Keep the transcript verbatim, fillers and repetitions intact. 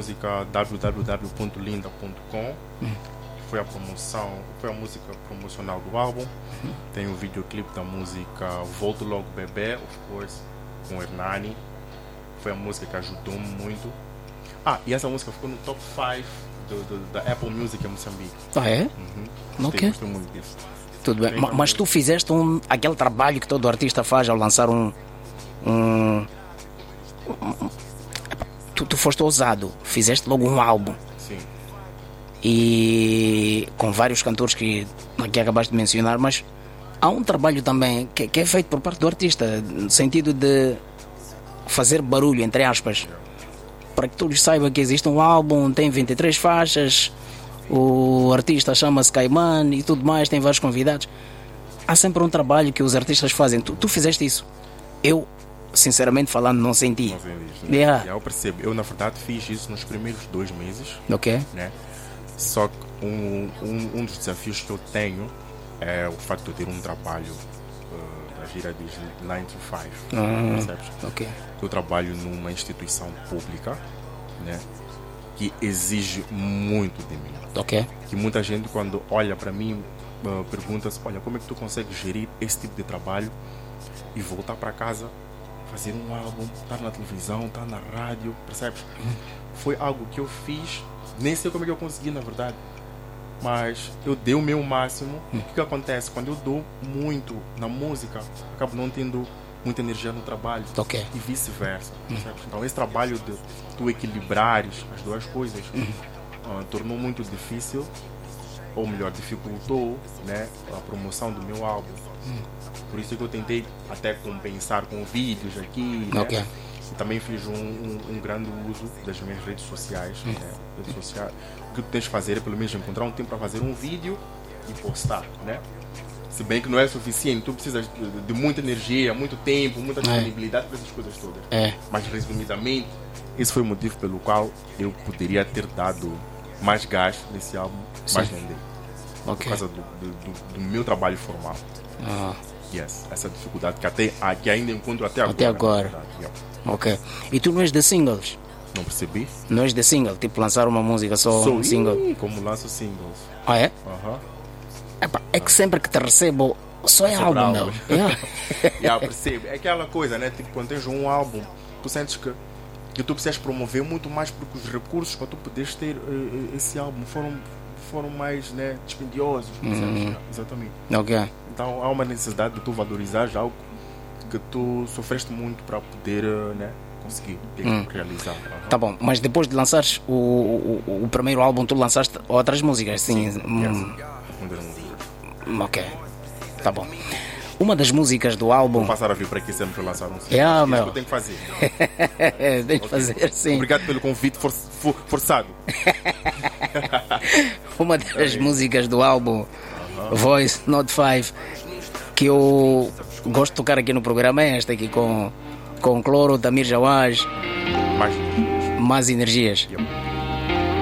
música w w w ponto linda ponto com. Hum. Foi a promoção, foi a música promocional do álbum. Hum. Tem o videoclipe da música Volto Logo Bebê, of course, com o Hernani. Foi a música que ajudou-me muito. Ah, e essa música ficou no top cinco do, do, da Apple Music em Moçambique. Ah, é? Uhum. Ok. Gostei, gostei muito disso. Tudo bem. Bem, Ma- Mas tu fizeste um, aquele trabalho que todo artista faz ao lançar um. um, um- tu, tu foste ousado, fizeste logo um álbum. Sim. E com vários cantores que aqui acabaste de mencionar, mas há um trabalho também que, que é feito por parte do artista, no sentido de fazer barulho, entre aspas, para que todos saibam que existe um álbum, tem vinte e três faixas, o artista chama-se Caiman e tudo mais, tem vários convidados. Há sempre um trabalho que os artistas fazem. Tu, tu fizeste isso. Eu, sinceramente falando, não senti. Não sei disso, né? Yeah. Eu percebo. Eu, na verdade, fiz isso nos primeiros dois meses. Ok? Né? Só que um, um, um dos desafios que eu tenho é o facto de eu ter um trabalho, uh, a gira diz nine to five, Ah, percebes? ok. Eu trabalho numa instituição pública, né, que exige muito de mim. Ok. Que muita gente, quando olha para mim, uh, pergunta-se: olha, como é que tu consegues gerir esse tipo de trabalho e voltar para casa, fazer um álbum, estar na televisão, estar na rádio, percebes? Foi algo que eu fiz, nem sei como é que eu consegui, na verdade, mas eu dei o meu máximo. O que, que acontece? Quando eu dou muito na música, acabo não tendo muita energia no trabalho. Ok. E vice-versa, percebes? Então esse trabalho de tu equilibrares as duas coisas uh, tornou muito difícil, ou melhor, dificultou, né, a promoção do meu álbum. Por isso é que eu tentei até compensar com vídeos aqui, né? Ok. E também fiz um, um, um grande uso das minhas redes sociais, né? Redes sociais. O que tu tens de fazer é pelo menos encontrar um tempo para fazer um vídeo e postar, né? Se bem que não é suficiente, tu precisas de, de muita energia, muito tempo, muita disponibilidade para essas coisas todas. É. Mas resumidamente, esse foi o motivo pelo qual eu poderia ter dado mais gás nesse álbum, mas Sim. não dei. Ok. Por causa do, do, do- do meu trabalho formal. Ah, Yes, essa dificuldade que, até, ah, que ainda encontro até agora. Até agora. na verdade. Yeah. ok. E tu não és de singles? Não percebi? Não és de single? Tipo, lançar uma música só Sou um single? Ih, como lanço singles. Ah, é? Aham. Epá, é que sempre que te recebo, só é Só álbum, pra meu. álbum. Yeah. Yeah, percebo. É aquela coisa, né? Tipo, quando tens um álbum, tu sentes que, que tu precisas promover muito mais, porque os recursos para tu poderes ter eh, esse álbum foram, foram mais, né, dispendiosos. percebes? Exatamente. Ok. Então há uma necessidade de tu valorizar algo que tu sofreste muito para poder, eh, né, conseguir ter, realizar. Aham. Tá bom, mas depois de lançares o, o, o primeiro álbum, tu lançaste outras músicas, sim. hum, Yes. Quando era um- Ok. Tá bom. Uma das músicas do álbum. Vou passar a vir para aqui sempre para lançar um single. Yeah, Isso meu. que eu tenho que fazer. Tens de fazer, sim. Obrigado pelo convite for- for- forçado. Uma das músicas do álbum Voice Not Five que eu gosto de tocar aqui no programa é esta aqui com, com Cloro, Tamir Jawaz, Mas Mais Energias. yeah.